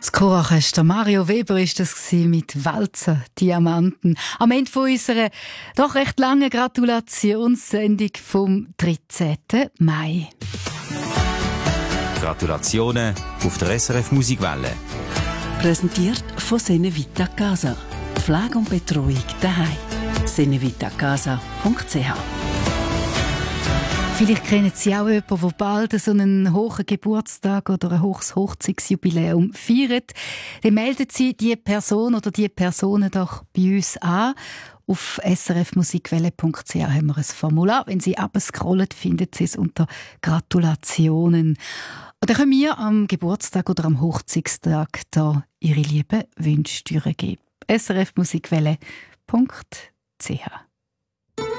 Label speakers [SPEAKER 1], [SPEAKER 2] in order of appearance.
[SPEAKER 1] Das Chororchester Mario Weber ist das mit Walzer Diamanten. Am Ende von unserer doch recht langen Gratulationssendung vom 13. Mai.
[SPEAKER 2] Gratulationen auf der SRF Musikwelle.
[SPEAKER 3] Präsentiert von Senevita Casa. Pflege und Betreuung daheim. senevitacasa.ch.
[SPEAKER 1] Vielleicht kennen Sie auch jemanden, der bald so einen hohen Geburtstag oder ein hohes Hochzeitsjubiläum feiert. Dann melden Sie die Person oder die Personen doch bei uns an. Auf srfmusikwelle.ch haben wir ein Formular. Wenn Sie abscrollen, finden Sie es unter Gratulationen. Und dann können wir am Geburtstag oder am Hochzeitstag da Ihre lieben Wünsche durchgeben. srfmusikwelle.ch